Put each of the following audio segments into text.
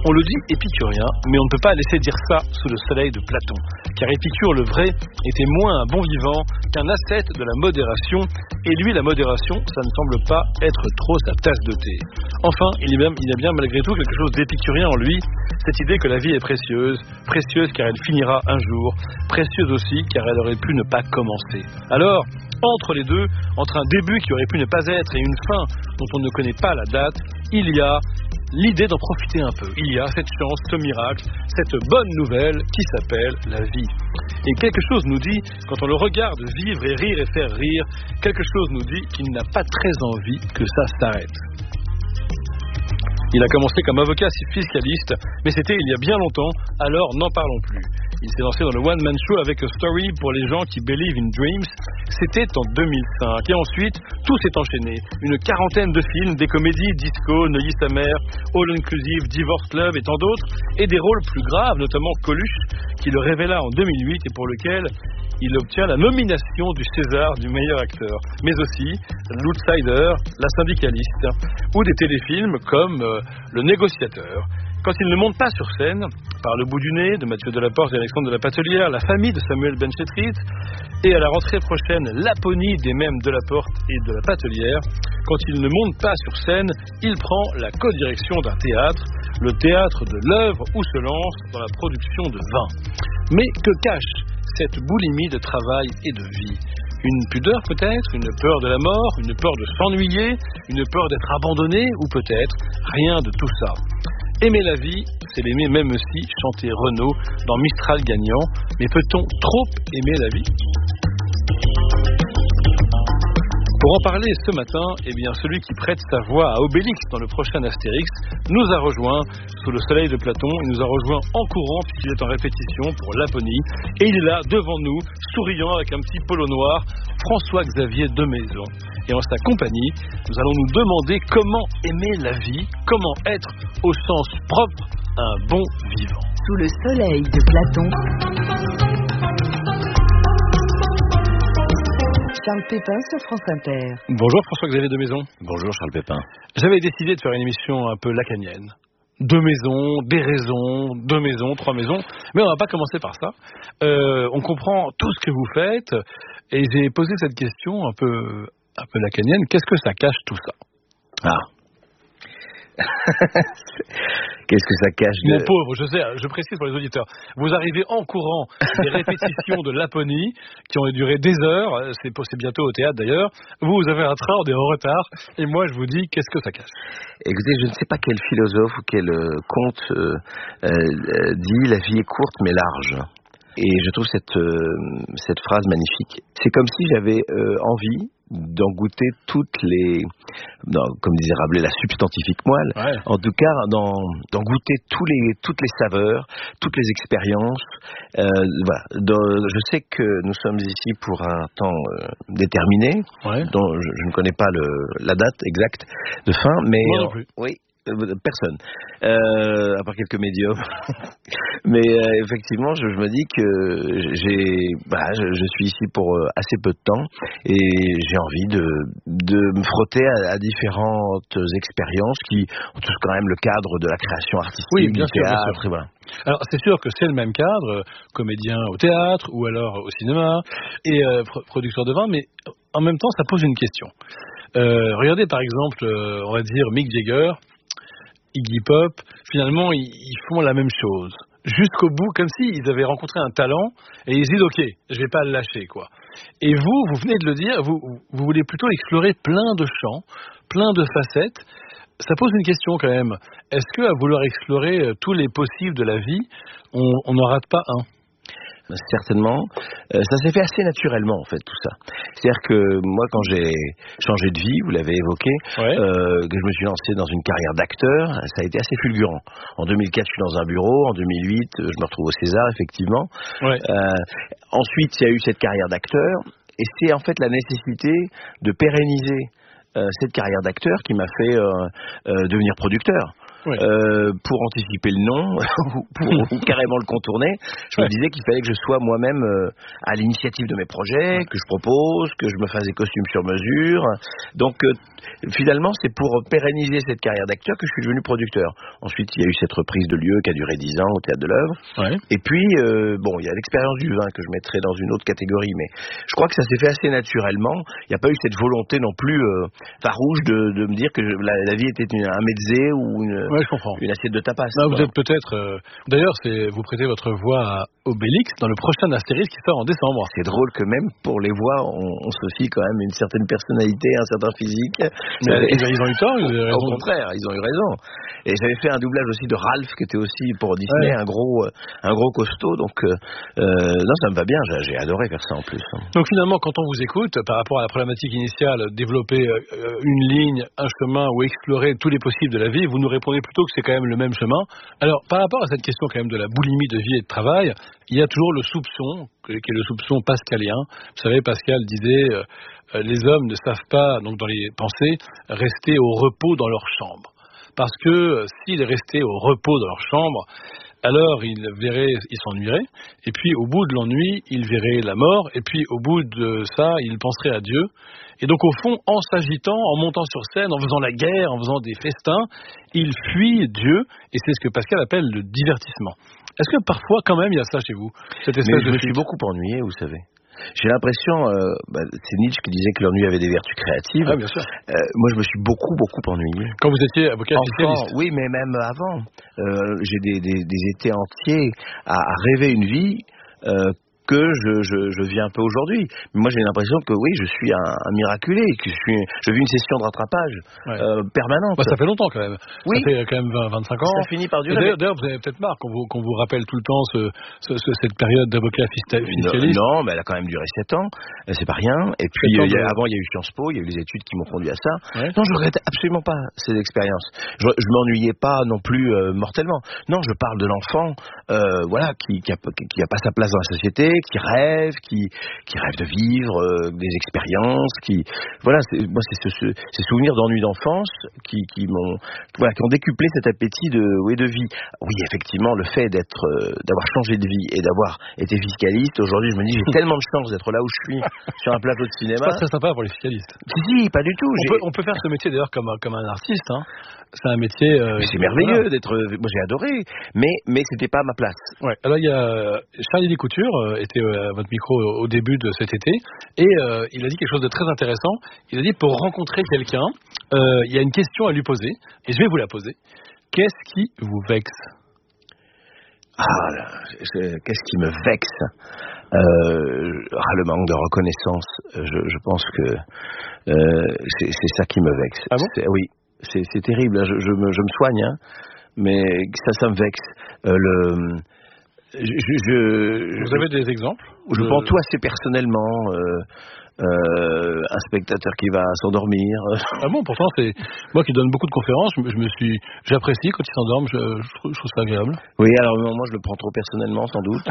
On le dit épicurien, mais on ne peut pas laisser dire ça sous le soleil de Platon. Car Épicure, le vrai, était moins un bon vivant qu'un ascète de la modération. Et lui, la modération, ça ne semble pas être trop sa tasse de thé. Enfin, il y a bien malgré tout quelque chose d'épicurien en lui, cette idée que la vie est précieuse, précieuse car elle finira un jour, précieuse aussi car elle aurait pu ne pas commencer. Alors, entre les deux, entre un début qui aurait pu ne pas être et une fin dont on ne connaît pas la date, il y a l'idée d'en profiter un peu. Il y a cette chance, ce miracle, cette bonne nouvelle qui s'appelle la vie. Et quelque chose nous dit, quand on le regarde vivre et rire et faire rire, quelque chose nous dit qu'il n'a pas très envie que ça s'arrête. Il a commencé comme avocat fiscaliste, mais c'était il y a bien longtemps, alors n'en parlons plus. Il s'est lancé dans le One Man Show avec A Story pour les gens qui believe in dreams. C'était en 2005. Et ensuite, tout s'est enchaîné. Une quarantaine de films, des comédies, Disco, Neuilly sa mère, All Inclusive, Divorce Club et tant d'autres. Et des rôles plus graves, notamment Coluche, qui le révéla en 2008 et pour lequel il obtient la nomination du César du meilleur acteur. Mais aussi L'Outsider, La Syndicaliste, ou des téléfilms comme Le Négociateur. Quand il ne monte pas sur scène, par Le bout du nez de Mathieu Delaporte et Alexandre de la Patelière, La famille de Samuel Benchetrit, et à la rentrée prochaine, Laponie des mêmes Delaporte et de la Patelière, quand il ne monte pas sur scène, il prend la codirection d'un théâtre, le théâtre de l'œuvre où se lance dans la production de vin. Mais que cache cette boulimie de travail et de vie? Une pudeur peut-être, une peur de la mort, une peur de s'ennuyer, une peur d'être abandonné, ou peut-être rien de tout ça. Aimer la vie, c'est l'aimer même aussi, chantait Renaud dans Mistral gagnant. Mais peut-on trop aimer la vie? Pour en parler ce matin, celui qui prête sa voix à Obélix dans le prochain Astérix nous a rejoint sous le soleil de Platon. Il nous a rejoint en courant puisqu'il est en répétition pour Laponie. Et il est là devant nous, souriant avec un petit polo noir, François-Xavier Demaison. Et en sa compagnie, nous allons nous demander comment aimer la vie, comment être au sens propre un bon vivant. Sous le soleil de Platon. Charles Pépin sur France Inter. Bonjour François-Xavier Demaison. Bonjour Charles Pépin. J'avais décidé de faire une émission un peu lacanienne. 2 maisons, des raisons, 2 maisons, 3 maisons. Mais on va pas commencer par ça. On comprend tout ce que vous faites. Et j'ai posé cette question un peu lacanienne. Qu'est-ce que ça cache tout ça? Ah. Qu'est-ce que ça cache Mon pauvre, je sais, je précise pour les auditeurs. Vous arrivez en courant des répétitions de Laponie qui ont duré des heures. C'est bientôt au théâtre d'ailleurs. Vous avez un train, on est en retard. Et moi, je vous dis, qu'est-ce que ça cache? Écoutez, je ne sais pas quel philosophe ou quel conte dit « la vie est courte mais large ». Et je trouve cette phrase magnifique. C'est comme si j'avais envie d'en goûter comme disait Rabelais, la substantifique moelle. Ouais. En tout cas, d'en goûter toutes les saveurs, toutes les expériences. Voilà. Je sais que nous sommes ici pour un temps déterminé, ouais, dont je ne connais pas la date exacte de fin, mais moi non plus. Oui. Personne, à part quelques médiums. Mais effectivement, je me dis que je suis ici pour assez peu de temps et j'ai envie de me frotter à différentes expériences qui ont tous quand même le cadre de la création artistique, oui, bien du sûr, théâtre. bien sûr. Voilà. Alors c'est sûr que c'est le même cadre, comédien au théâtre ou alors au cinéma et producteur de vin, mais en même temps ça pose une question. Regardez par exemple, on va dire Mick Jagger, Iggy Pop, finalement ils font la même chose jusqu'au bout, comme s'ils avaient rencontré un talent et ils disent ok, je vais pas le lâcher quoi. Et vous venez de le dire, vous voulez plutôt explorer plein de champs, plein de facettes. Ça pose une question quand même. Est-ce que à vouloir explorer tous les possibles de la vie, on n'en rate pas un? Certainement. Ça s'est fait assez naturellement, en fait, tout ça. C'est-à-dire que moi, quand j'ai changé de vie, vous l'avez évoqué, ouais, que je me suis lancé dans une carrière d'acteur, ça a été assez fulgurant. En 2004, je suis dans un bureau. En 2008, je me retrouve au César, effectivement. Ouais. Ensuite, il y a eu cette carrière d'acteur. Et c'est en fait la nécessité de pérenniser cette carrière d'acteur qui m'a fait devenir producteur. pour anticiper le nom ou carrément le contourner. Je me disais qu'il fallait que je sois moi-même à l'initiative de mes projets, que je propose, que je me fasse des costumes sur mesure. Donc finalement, c'est pour pérenniser cette carrière d'acteur que je suis devenu producteur. Ensuite, il y a eu cette reprise de lieu qui a duré 10 ans au Théâtre de l'Œuvre. Ouais. Et puis, il y a l'expérience du vin que je mettrai dans une autre catégorie, mais je crois que ça s'est fait assez naturellement. Il n'y a pas eu cette volonté non plus farouche de me dire que la vie était un mezzé ou une assiette de tapas. Non, vous êtes peut-être... D'ailleurs, vous prêtez votre voix à Obélix dans le prochain Astérix qui sort en décembre. C'est drôle que même pour les voix, on s'offie quand même une certaine personnalité, un certain physique. Mais ils ont eu tort, ils ont eu raison. Au contraire, ils ont eu raison. Et j'avais fait un doublage aussi de Ralph, qui était aussi pour Disney un gros costaud. Donc, non, ça me va bien. J'ai adoré faire ça en plus. Donc finalement, quand on vous écoute, par rapport à la problématique initiale, développer une ligne, un chemin ou explorer tous les possibles de la vie, vous nous répondez plutôt que c'est quand même le même chemin. Alors, par rapport à cette question quand même de la boulimie de vie et de travail, il y a toujours le soupçon, qui est le soupçon pascalien. Vous savez, Pascal disait, les hommes ne savent pas, donc dans les pensées, rester au repos dans leur chambre. Parce que s'ils restaient au repos dans leur chambre, alors ils s'ennuieraient, et puis au bout de l'ennui, ils verraient la mort, et puis au bout de ça, ils penseraient à Dieu. Et donc au fond, en s'agitant, en montant sur scène, en faisant la guerre, en faisant des festins, ils fuient Dieu, et c'est ce que Pascal appelle le divertissement. Est-ce que parfois, quand même, il y a ça chez vous, cette espèce je me suis beaucoup ennuyé, vous savez. J'ai l'impression, c'est Nietzsche qui disait que l'ennui avait des vertus créatives. Ah, bien sûr. Moi, je me suis beaucoup ennuyé. Quand vous étiez avocat spécialiste. Oui, mais même avant. J'ai des étés entiers à rêver une vie que je vis un peu aujourd'hui. Mais moi, j'ai l'impression que oui, je suis un miraculé, que je vis une session de rattrapage permanente. Ça fait longtemps quand même. Oui. Ça fait quand même 25 ans. Ça finit par durer. D'ailleurs, vous avez peut-être marre qu'on vous rappelle tout le temps cette période d'avocat fiscaliste. Non, mais elle a quand même duré 7 ans. C'est pas rien. Et puis, avant, il y a eu Sciences Po, il y a eu les études qui m'ont conduit à ça. Ouais. Non, je regrette absolument pas ces expériences. Je m'ennuyais pas non plus mortellement. Non, je parle de l'enfant, qui a pas sa place dans la société, qui rêve de vivre des expériences, c'est ces souvenirs d'ennui d'enfance qui ont décuplé cet appétit de vie. Oui, effectivement, le fait d'avoir changé de vie et d'avoir été fiscaliste, aujourd'hui, je me dis, j'ai tellement de chance d'être là où je suis, sur un plateau de cinéma. C'est pas très sympa pour les fiscalistes. Si, pas du tout. On peut faire ce métier d'ailleurs comme un artiste, hein. C'est un métier. C'est merveilleux d'être. Moi, j'ai adoré, mais c'était pas ma place. Ouais. Alors il y a Charlie Descoutures était à votre micro au début de cet été et il a dit quelque chose de très intéressant. Il a dit pour rencontrer quelqu'un, il y a une question à lui poser et je vais vous la poser. Qu'est-ce qui vous vexe? Qu'est-ce qui me vexe? Le manque de reconnaissance. Je pense que c'est ça qui me vexe. Ah bon? Oui. C'est terrible, je me soigne, hein, mais ça me vexe. Vous avez des exemples? Je prends tout assez personnellement. Un spectateur qui va s'endormir. Ah bon, pourtant c'est moi qui donne beaucoup de conférences, j'apprécie quand ils s'endorment, je trouve ça agréable. Oui, alors moi je le prends trop personnellement sans doute.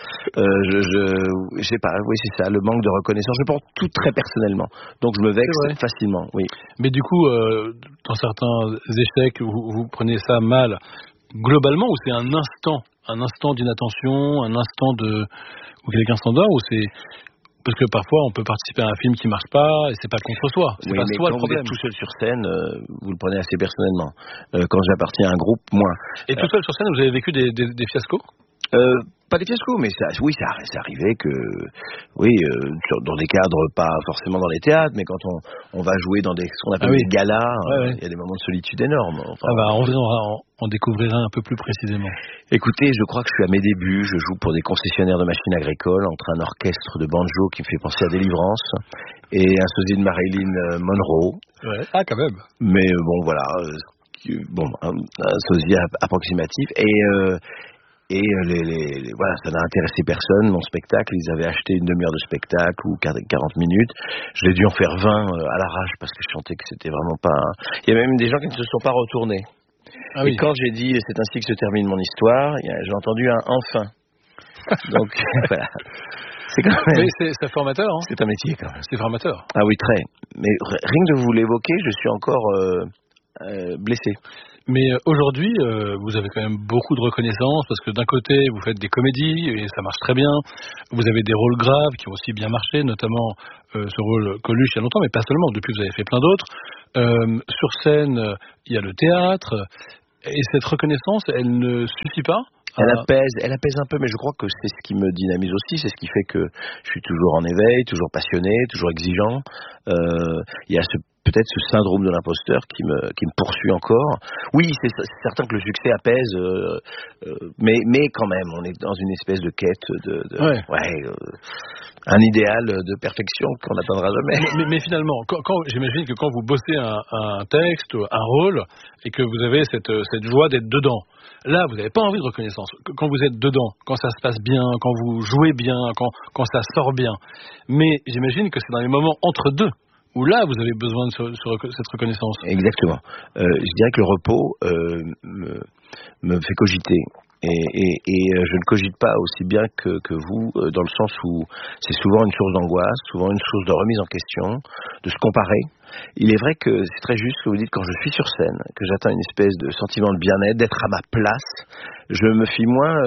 Je sais pas, oui c'est ça, le manque de reconnaissance. Je prends tout très personnellement, donc je me vexe facilement. Oui. Mais du coup, dans certains échecs, vous prenez ça mal globalement, ou c'est un instant d'inattention, un instant où quelqu'un s'endort, ou c'est parce que parfois on peut participer à un film qui marche pas et c'est pas contre soi. C'est pas soi le problème. Vous êtes tout seul sur scène, vous le prenez assez personnellement. Quand j'appartiens à un groupe, moins. Et tout seul sur scène, vous avez vécu des fiascos? Pas des fiascos, mais ça arrivait que, dans des cadres, pas forcément dans les théâtres, mais quand on va jouer dans ce qu'on appelle des galas, il y a des moments de solitude énormes. Enfin, on découvrira un peu plus précisément. Écoutez, je crois que je suis à mes débuts, je joue pour des concessionnaires de machines agricoles, entre un orchestre de banjo qui me fait penser à Délivrance, et un sosie de Marilyn Monroe. Ouais. Ah, quand même. Mais un sosie approximatif, et ça n'a intéressé personne, mon spectacle. Ils avaient acheté une demi-heure de spectacle ou 40 minutes. Je l'ai dû en faire 20 à l'arrache parce que je sentais que c'était vraiment pas... Il y a même des gens qui ne se sont pas retournés. Ah oui. Et quand j'ai dit « c'est ainsi que se termine mon histoire », j'ai entendu un « enfin ». Donc, voilà. C'est quand même... Mais c'est formateur, hein. C'est un métier, quand même. C'est formateur. Ah oui, très. Mais rien que de vous l'évoquer, je suis encore blessé. Mais aujourd'hui, vous avez quand même beaucoup de reconnaissance parce que d'un côté, vous faites des comédies et ça marche très bien. Vous avez des rôles graves qui ont aussi bien marché, notamment ce rôle Coluche il y a longtemps, mais pas seulement. Depuis, vous avez fait plein d'autres. Sur scène, il y a le théâtre. Et cette reconnaissance, elle ne suffit pas. Elle apaise un peu, mais je crois que c'est ce qui me dynamise aussi, c'est ce qui fait que je suis toujours en éveil, toujours passionné, toujours exigeant. Il y a peut-être ce syndrome de l'imposteur qui me poursuit encore. Oui, c'est certain que le succès apaise, mais quand même, on est dans une espèce de quête un idéal de perfection qu'on n'atteindra jamais. Mais finalement, j'imagine que quand vous bossez un texte, un rôle, et que vous avez cette joie d'être dedans, là, vous n'avez pas envie de reconnaissance. Quand vous êtes dedans, quand ça se passe bien, quand vous jouez bien, quand ça sort bien. Mais j'imagine que c'est dans les moments entre deux où là, vous avez besoin de cette reconnaissance. Exactement. Je dirais que le repos me fait cogiter. Et je ne cogite pas aussi bien que vous, dans le sens où c'est souvent une source d'angoisse, souvent une source de remise en question, de se comparer. Il est vrai que c'est très juste ce que vous dites, quand je suis sur scène, que j'atteins une espèce de sentiment de bien-être, d'être à ma place, je me fie moins,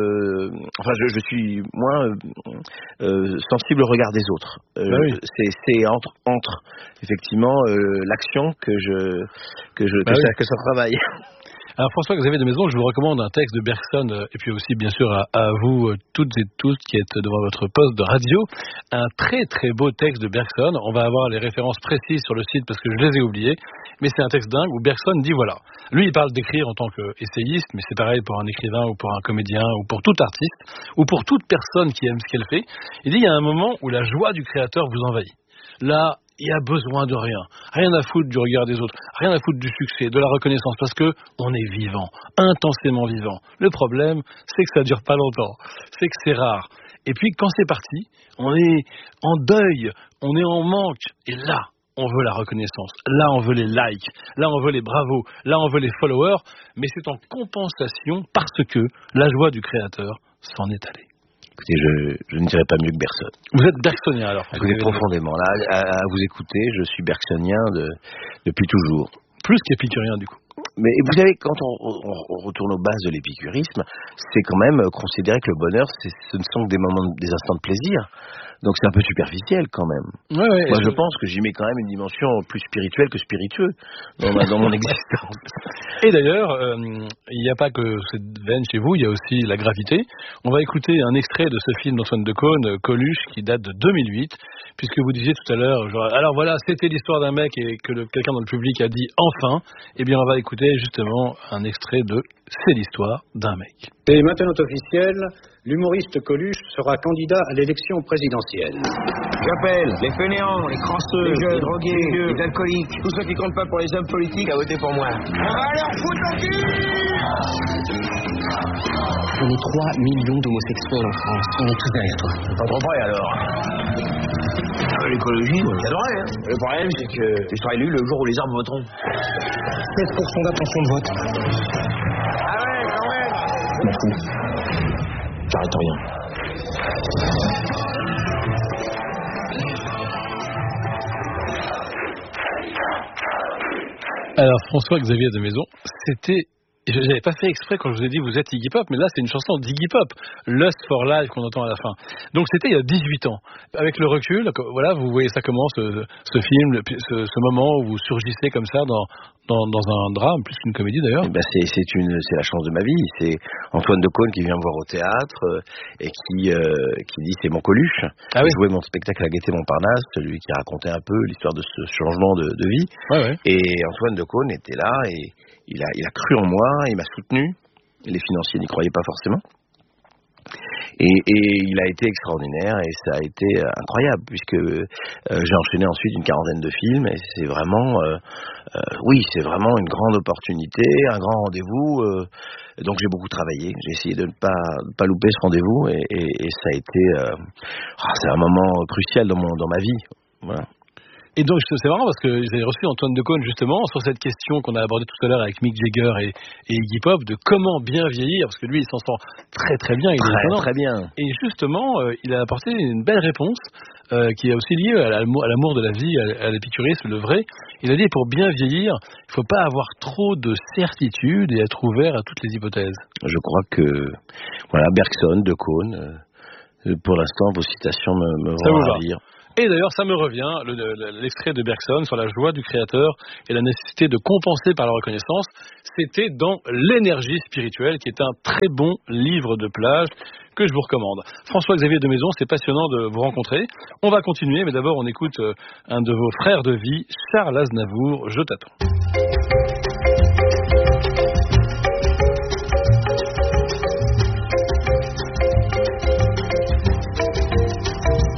je suis moins sensible au regard des autres. Oui. C'est entre effectivement l'action que ça travaille. Alors François-Xavier de Maison, je vous recommande un texte de Bergson et puis aussi bien sûr à vous toutes et tous qui êtes devant votre poste de radio, un très très beau texte de Bergson. On va avoir les références précises sur le site parce que je les ai oubliées, mais c'est un texte dingue où Bergson dit voilà, lui il parle d'écrire en tant qu'essayiste, mais c'est pareil pour un écrivain ou pour un comédien ou pour tout artiste ou pour toute personne qui aime ce qu'elle fait. Il dit il y a un moment où la joie du créateur vous envahit. Là, il y a besoin de rien à foutre du regard des autres, rien à foutre du succès, de la reconnaissance, parce que on est vivant, intensément vivant. Le problème, c'est que ça dure pas longtemps, c'est que c'est rare. Et puis quand c'est parti, on est en deuil, on est en manque, et là, on veut la reconnaissance, là on veut les likes, là on veut les bravos, là on veut les followers, mais c'est en compensation parce que la joie du créateur s'en est allée. Écoutez, je ne dirais pas mieux que Bergson. Vous êtes bergsonien alors? Écoutez, profondément. Là, à vous écouter, je suis bergsonien depuis toujours. Plus qu'épicurien du coup. Mais vous savez, quand on retourne aux bases de l'épicurisme, c'est quand même considérer que le bonheur, ce ne sont que des instants de plaisir. Donc c'est un peu superficiel quand même. Ouais, moi je pense que j'y mets quand même une dimension plus spirituelle que spiritueuse dans mon existence. Et d'ailleurs, il n'y a pas que cette veine chez vous, il y a aussi la gravité. On va écouter un extrait de ce film d'Antoine Decaune, Coluche, qui date de 2008, puisque vous disiez tout à l'heure, alors voilà, c'était l'histoire d'un mec et que quelqu'un dans le public a dit enfin. Eh bien on va écouter justement un extrait de C'est l'histoire d'un mec. C'est maintenant officiel, l'humoriste Coluche sera candidat à l'élection présidentielle. J'appelle les fainéants, les crasseux, les jeunes, les drogués, les alcooliques, tous ceux qui comptent pas pour les hommes politiques à voter pour moi. On va leur foutre le cul! On est 3 millions d'homosexuels en France. On est tous derrière toi. Pas trop près alors. L'écologie, j'adorerais. Hein. Le problème, c'est que je serai élu le jour où les arbres voteront. 16% d'attention de vote. Ah ouais, quand même. Je m'en fous. J'arrête rien. Alors François-Xavier de Maison, c'était... J'avais pas fait exprès quand je vous ai dit vous êtes Iggy Pop, mais là c'est une chanson d'Iggy Pop, Lust for Life qu'on entend à la fin. Donc c'était il y a 18 ans. Avec le recul, voilà, vous voyez ça comment ce film, ce moment où vous surgissez comme ça dans un drame, plus qu'une comédie d'ailleurs. C'est la chance de ma vie. C'est Antoine Decaune qui vient me voir au théâtre et qui dit c'est mon Coluche. Ah oui. Je jouais mon spectacle à Gaîté Montparnasse, celui qui racontait un peu l'histoire de ce changement de vie. Ouais. Et Antoine Decaune était là et il a cru en moi, il m'a soutenu. Les financiers n'y croyaient pas forcément. Et il a été extraordinaire et ça a été incroyable puisque j'ai enchaîné ensuite une 40aine de films et c'est vraiment c'est vraiment une grande opportunité, un grand rendez-vous. Donc j'ai beaucoup travaillé, j'ai essayé de ne pas louper ce rendez-vous et ça a été c'est un moment crucial dans ma vie. Voilà. Et donc c'est marrant parce que j'ai reçu Antoine Decaune justement sur cette question qu'on a abordée tout à l'heure avec Mick Jagger et Iggy Pop de comment bien vieillir, parce que lui il s'en sort très très bien, il est étonnant. Très bien. Et justement il a apporté une belle réponse qui est aussi liée à l'amour de la vie, à l'épicurisme, le vrai. Il a dit pour bien vieillir, il faut pas avoir trop de certitudes et être ouvert à toutes les hypothèses. Je crois que voilà, Bergson, Decaune, pour l'instant vos citations me vont ravir. Et d'ailleurs, ça me revient, l'extrait de Bergson sur la joie du créateur et la nécessité de compenser par la reconnaissance. C'était dans L'énergie spirituelle, qui est un très bon livre de plage que je vous recommande. François-Xavier de Maison, c'est passionnant de vous rencontrer. On va continuer, mais d'abord, on écoute un de vos frères de vie, Charles Aznavour, Je t'attends.